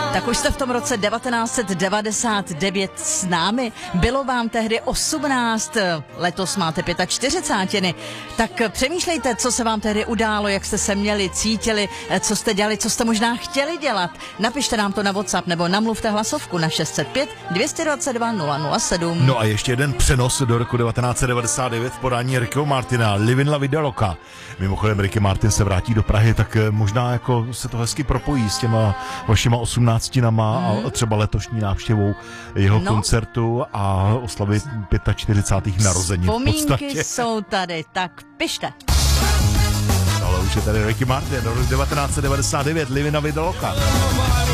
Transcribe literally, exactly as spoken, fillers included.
Tak už jste v tom roce devatenáct set devadesát devět s námi. Bylo vám tehdy osmnáct, letos máte čtyřicátiny. Tak přemýšlejte, co se vám tehdy událo, jak jste se měli, cítili, co jste dělali, co jste možná chtěli dělat. Napište nám to na WhatsApp nebo namluvte hlasovku na šest set pět dvě dvacet dva nula nula sedm. No a ještě jeden přenos do roku devatenáct set devadesát devět v podání Rickyho Martina, Livin La Vida Loca. Mimochodem Ricky Martin se vrátí do Prahy, tak možná jako se to hezky propojí s těma vašima osmnáctinama mm. a třeba letošní návštěvou jeho no. koncertu a oslavy čtyřicátých pátých narozenin. Vzpomínky jsou tady, tak pište. Ale už je tady Ricky Martin, rok devatenáct set devadesát devět, Livin La Vida Loca.